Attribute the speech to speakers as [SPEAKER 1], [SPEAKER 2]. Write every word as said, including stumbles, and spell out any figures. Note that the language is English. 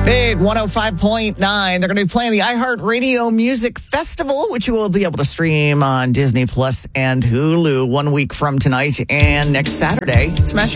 [SPEAKER 1] Big one oh five point nine. They're going to be playing the iHeartRadio Music Festival, which you will be able to stream on Disney Plus and Hulu one week from tonight and next Saturday. Smash